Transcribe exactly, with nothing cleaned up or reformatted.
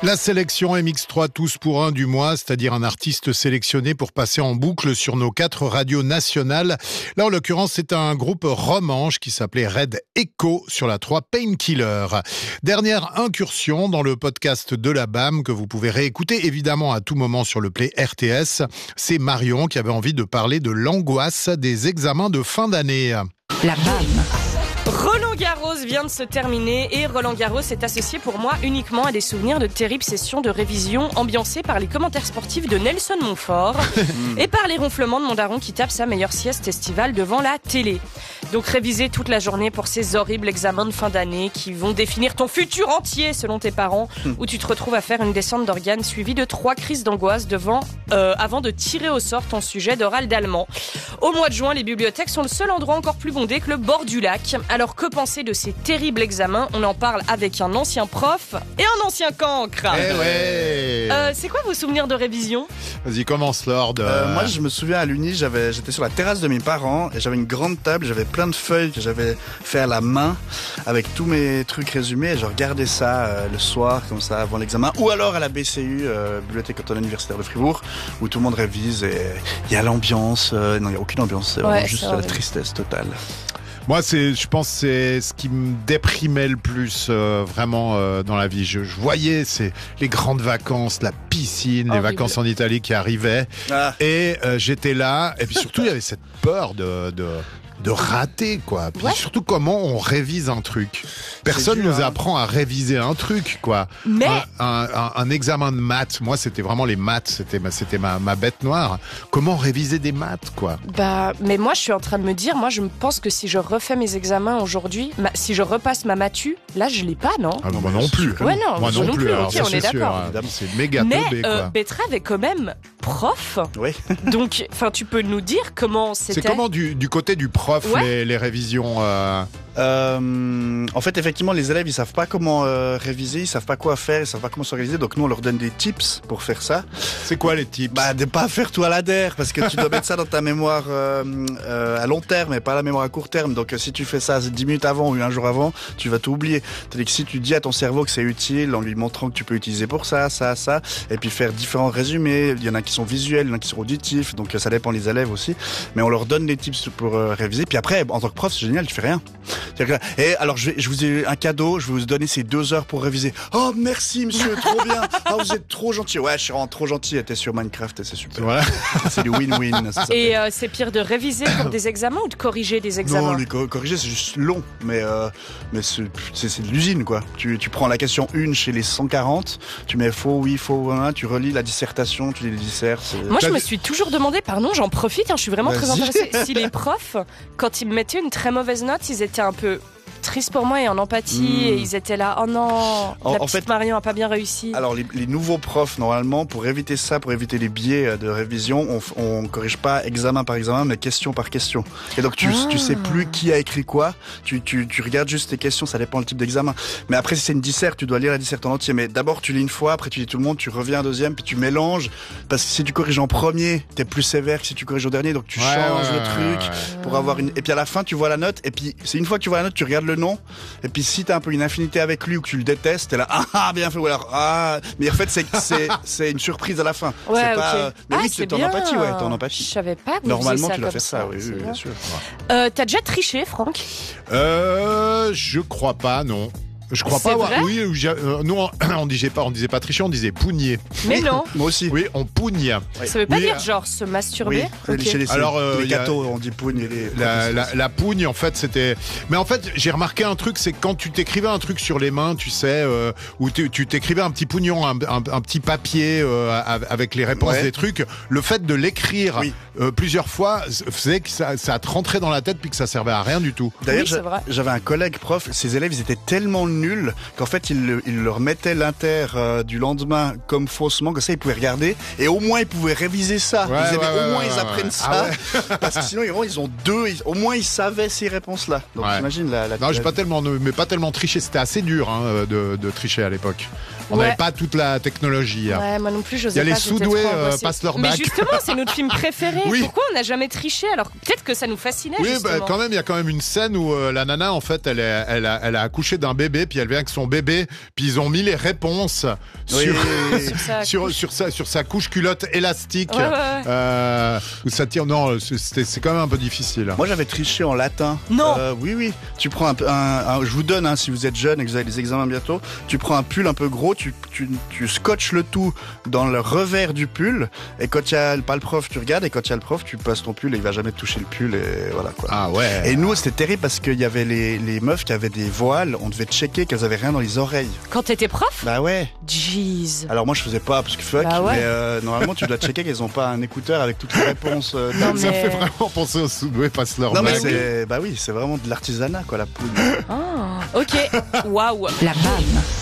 La sélection M X trois tous pour un du mois, c'est-à-dire un artiste sélectionné pour passer en boucle sur nos quatre radios nationales. Là, en l'occurrence, c'est un groupe romanche qui s'appelait Red Echo sur la trois Painkiller. Dernière incursion dans le podcast de la B A M que vous pouvez réécouter évidemment à tout moment sur le Play R T S. C'est Marion qui avait envie de parler de l'angoisse des examens de fin d'année. La B A M. Roland Garros vient de se terminer et Roland Garros est associé pour moi uniquement à des souvenirs de terribles sessions de révision ambiancées par les commentaires sportifs de Nelson Montfort et par les ronflements de mon daron qui tape sa meilleure sieste estivale devant la télé. Donc réviser toute la journée pour ces horribles examens de fin d'année qui vont définir ton futur entier selon tes parents, où tu te retrouves à faire une descente d'organes suivie de trois crises d'angoisse devant, euh, avant de tirer au sort ton sujet d'oral d'allemand. Au mois de juin, les bibliothèques sont le seul endroit encore plus bondé que le bord du lac. Alors que penser de ces terribles examens ? On en parle avec un ancien prof et un ancien cancre. Eh ouais. euh, C'est quoi vos souvenirs de révision ? Vas-y, commence Lord. Euh, moi, je me souviens à l'Uni, j'avais, j'étais sur la terrasse de mes parents et j'avais une grande table, j'avais plein de feuilles que j'avais fait à la main avec tous mes trucs résumés et je regardais ça euh, le soir comme ça avant l'examen, ou alors à la B C U, euh, Bibliothèque autonome universitaire de Fribourg, où tout le monde révise et il y a l'ambiance. Euh, non, il n'y a aucune ambiance, c'est Ouais, vraiment c'est juste vrai. la tristesse totale. Moi, c'est, je pense, que c'est ce qui me déprimait le plus euh, vraiment euh, dans la vie. Je, je voyais c'est les grandes vacances, la piscine, les Horrible. vacances en Italie qui arrivaient, Ah. et euh, j'étais là. Et puis surtout, il y avait cette peur de de, de rater, quoi. Puis Ouais. surtout, comment on révise un truc. Personne dur, nous hein. apprend à réviser un truc, quoi. Mais un, un, un, un examen de maths, moi, c'était vraiment les maths. C'était ma, c'était ma, ma bête noire. Comment réviser des maths, quoi. Bah, mais moi, je suis en train de me dire, moi, je me pense que si je refais mes examens aujourd'hui, ma- si je repasse ma matu, là, je l'ai pas, non ? Ah, non, moi non plus. Ouais, non, moi je non non plus. plus, alors ok, ça, on est c'est sûr, d'accord. hein. C'est méga Mais teubé, euh, quoi. Betrave est quand même prof, Oui. donc, enfin, tu peux nous dire comment C'est c'était ? comment du, du côté du prof, Ouais. les, les révisions euh... Euh, en fait, effectivement, les élèves, ils savent pas comment euh, réviser, ils savent pas quoi faire, ils savent pas comment s'organiser. Donc nous, on leur donne des tips pour faire ça. C'est quoi les tips? Bah, de pas faire tout à la der, parce que tu dois mettre ça dans ta mémoire euh, euh, à long terme et pas la mémoire à court terme. Donc euh, si tu fais ça dix minutes avant ou un jour avant, tu vas tout oublier. Tandis que si tu dis à ton cerveau que c'est utile, en lui montrant que tu peux utiliser pour ça, ça, ça, et puis faire différents résumés. Il y en a qui sont visuels, il y en a qui sont auditifs, donc euh, ça dépend des élèves aussi. Mais on leur donne des tips pour euh, réviser. Puis après, en tant que prof, c'est génial, tu fais rien. C'est-à-dire que, et alors, je, vais, je vous ai un cadeau, je vais vous donner ces deux heures pour réviser. Oh, merci, monsieur, trop bien. Ah, vous êtes trop gentil. Ouais, je suis vraiment trop gentil. T'es sur Minecraft et c'est super. Voilà. C'est du win-win. Ça s'appelle. Et euh, c'est pire de réviser pour des examens ou de corriger des examens ? Non, les co- corriger, c'est juste long. Mais, euh, mais c'est, c'est, c'est de l'usine, quoi. Tu, tu prends la question une chez les cent quarante, tu mets faux, oui, faux, hein, tu relis la dissertation, tu les dissertes. c'est- Moi, je T'as me vu- suis toujours demandé, pardon, j'en profite, hein, je suis vraiment très Vas-y. intéressée. Si les profs, quand ils me mettaient une très mauvaise note, ils étaient un peu tristes pour moi et en empathie, Mm. et ils étaient là, oh non, En- la en petite fait- Marion a pas bien réussi. Alors les, les nouveaux profs, normalement, pour éviter ça, pour éviter les biais euh, de révision, on, f- on corrige pas examen par examen, mais question par question. Et donc tu, Ah. tu sais plus qui a écrit quoi, tu, tu, tu regardes juste tes questions, ça dépend le type d'examen. Mais après, si c'est une disserte, tu dois lire la disserte en entier. Mais d'abord, tu lis une fois, après tu lis tout le monde, tu reviens un deuxième, puis tu mélanges. Parce que si tu corriges en premier, t'es plus sévère que si tu corriges au dernier, donc tu Ouais, changes ouais, le truc. ouais, ouais. Pour avoir une, et puis à la fin, tu vois la note, et puis c'est une fois que tu vois la note, tu regardes le nom, et puis si t'as un peu une affinité avec lui ou que tu le détestes, t'es là, ah, ah, bien fait, ou alors, ah, mais en fait, c'est, c'est, c'est une surprise à la fin. Ouais, c'est pas, ok. mais Ah, oui, c'est t'es en bien. empathie, ouais, t'es en Je empathie. savais pas que vous Normalement, faisiez tu dois comme faire ça, oui, c'est oui, bien. bien sûr. Euh, T'as déjà triché, Franck ? Euh, je crois pas, non. Je crois C'est pas avoir. vrai Oui, j'ai- euh, nous on, on disait pas, on disait pas tricher, on disait pougner. Mais non, Moi aussi. Oui, on pougne. ça veut pas Oui, dire euh, genre se masturber. Oui, Ok. chez les, Alors, euh, les y a- cathos, on dit pougne et les. La, la, la pougne, en fait, c'était. Mais en fait, j'ai remarqué un truc, c'est que quand tu t'écrivais un truc sur les mains, tu sais, euh, où tu tu t'écrivais un petit pognon, un, un, un petit papier euh, avec les réponses Ouais. des trucs, le fait de l'écrire Oui. euh, plusieurs fois faisait que ça, ça te rentrait dans la tête puis que ça servait à rien du tout. D'ailleurs, Oui, c'est j'a- vrai. j'avais un collègue prof, ses élèves, ils étaient tellement nuls qu'en fait, il, le- il leur mettait l'inter euh, du lendemain comme faussement, comme ça, ils pouvaient regarder et au moins, ils pouvaient réviser ça. Ouais, ils disaient, ouais, mais ouais, au moins, ouais, ils ouais. apprennent Ah ça. Parce que sinon, ils, ils ont deux, ils- au moins, ils savaient ces réponses-là. Donc, Ouais. j'imagine la, la Non, j'ai la- pas tellement, mais pas tellement triché. C'était assez dur hein, de, de tricher à l'époque. On Ouais. n'avait pas toute la technologie. hein. Ouais, moi non plus, je Il y a les Soudoués euh, passent leur Mais bac. justement, c'est notre film préféré. Oui. Pourquoi on n'a jamais triché alors peut-être que ça nous fascinait Oui, justement. bah, quand même, il y a quand même une scène où euh, la nana, en fait, elle, est, elle, a, elle a accouché d'un bébé, puis elle vient avec son bébé, puis ils ont mis les réponses Oui, sur, oui, Sur sa sur, couche. sur, sa, sur sa couche culotte élastique. Ouais, ouais, ouais. Euh, où ça tire. Non, c'est, c'est quand même un peu difficile. Moi j'avais triché en latin. Non. Euh, oui oui. Tu prends un, un, un je vous donne hein, si vous êtes jeune et que vous avez des examens bientôt. Tu prends un pull un peu gros, tu tu, tu scotches le tout dans le revers du pull et quand il y a pas le prof tu regardes et quand il y a le prof tu passes ton pull et il va jamais te toucher le pull et voilà quoi. Ah ouais. Et nous c'était terrible parce qu'il y avait les les meufs qui avaient des voiles, on devait checker qu'elles avaient rien dans les oreilles. Quand t'étais prof? Bah ouais. Jeez. Alors moi je faisais pas parce que fuck, Bah ouais. mais euh, normalement tu dois checker qu'elles ont pas un écouteur avec toutes les réponses. Euh, Non, Ça mais- fait vraiment penser au Subway passe leur Non mais bague. c'est bah oui, c'est vraiment de l'artisanat quoi la poule. Ah, ok. Waouh. La panne.